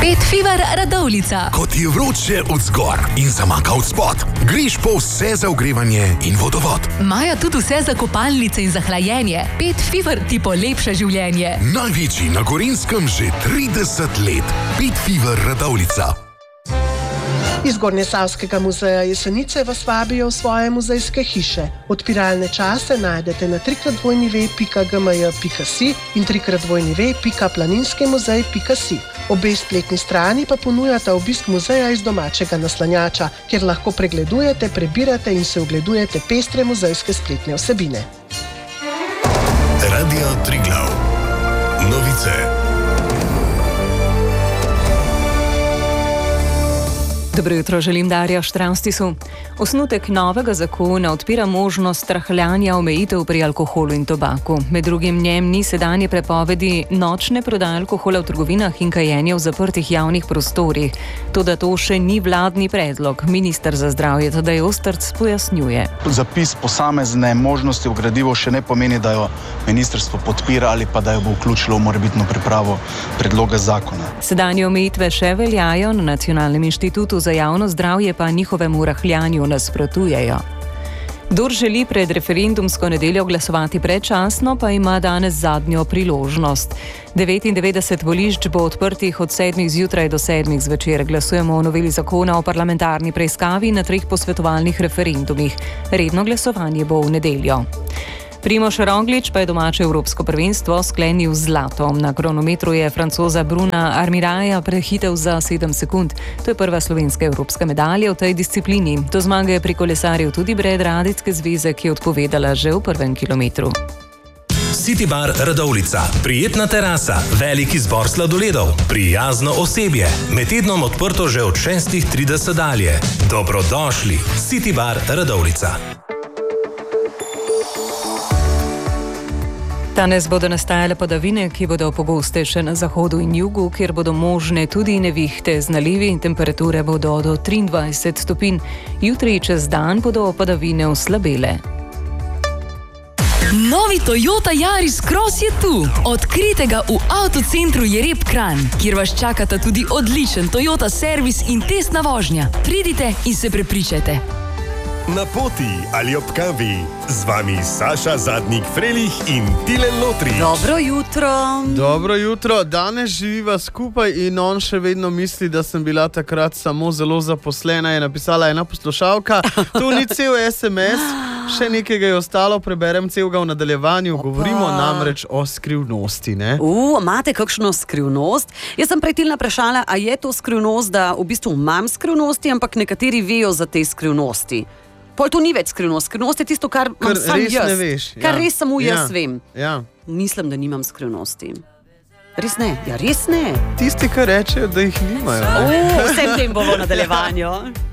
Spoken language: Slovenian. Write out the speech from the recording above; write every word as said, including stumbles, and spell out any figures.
Pet Fever Radovljica. Ko ti je vroče od zgor in zamaka od spod, greš po vse za ogrevanje in vodovod. Imajo tudi vse za kopalnice in za hlajenje. Pet Fever ti polepša življenje. Največji na Gorenjskem že trideset let. Pet Fever Radovljica. Iz Gornjesavskega muzeja Jesenice vas vabijo v svoje muzejske hiše. Odpiralne čase najdete na trikrat dvojni ve pika gmj pika si in trikrat dvojni ve pika planinskemusej pika si. Obe spletni strani pa ponujata obisk muzeja iz domačega naslanjača, kjer lahko pregledujete, prebirate in se ogledujete pestre muzejske spletne vsebine. Radio Triglav. Novice. Dobro jutro, želim Darja Štravstisu. Osnutek novega zakona odpira možnost rahljanja omejitev pri alkoholu in tobaku. Med drugim njem ni sedanje prepovedi nočne prodaje alkohola v trgovinah in kajenja v zaprtih javnih prostorih. Toda to še ni vladni predlog. Minister za zdravje Tadej Ostrc pojasnjuje. Zapis posamezne možnosti v gradivo še ne pomeni, da jo ministrstvo podpira ali pa da jo bo vključilo v morebitno pripravo predloga zakona. Sedanje omejitve še veljajo, na Nacionalnem inštitutu za javno zdravje pa njihovemu rahljanju nasprotujejo. Kdor želi pred referendumsko nedeljo glasovati predčasno, pa ima danes zadnjo priložnost. devetindevetdeset volišč bo odprtih od sedmih zjutraj do sedmih zvečer. Glasujemo o noveli zakona o parlamentarni preiskavi na treh posvetovalnih referendumih. Redno glasovanje bo v nedeljo. Primož Roglič pa je domače evropsko prvenstvo sklenil z zlatom. Na kronometru je Francoza Bruna Armiraja prehitel za sedem sekund. To je prva slovenska evropska medalja v tej disciplini. Do zmage je prikolesaril tudi Bred Radijske zveze, ki je odpovedala že v prvem kilometru. City Bar Radovljica. Prijetna terasa, velik izbor sladoledov, prijazno osebje. Med tednom odprto že od šestih trideset dalje. Dobrodošli. City Bar Radovljica. Danes bodo nastajale padavine, ki bodo pogostejše na zahodu in jugu, kjer bodo možne tudi nevihte z nalivi in temperature bodo do triindvajset stopinj. Jutri čez dan bodo padavine oslabele. Novi Toyota Yaris Cross je tu. Odkrijte ga v avtocentru Jereb Kranj, kjer vas čakata tudi odličen Toyota servis in testna vožnja. Pridite in se prepričajte. Na poti ali ob kavi, z vami Saša Zadnik Frelih in Tilen Lotrič. Dobro jutro. Dobro jutro, danes živiva skupaj in on še vedno misli, da sem bila takrat samo zelo zaposlena, je napisala ena poslušalka. Tu ni cel es em es, še nekaj je ostalo, preberem celega v nadaljevanju. Opa. Govorimo namreč o skrivnosti, ne? U, imate kakšno skrivnost? Jaz sem prej Tilna vprašala, a je to skrivnost, da v bistvu imam skrivnosti, ampak nekateri vejo za te skrivnosti. Pol to ni več skrivnost. Skrivnost je tisto, kar imam sam jaz. Kar res ne veš. Kar ja. res samo jaz ja. vem. Ja. Mislim, da nimam skrivnosti. Res ne? Ja, res ne. Tisti, ki rečejo, da jih nimajo. O, vsem tem bomo v nadaljevanju.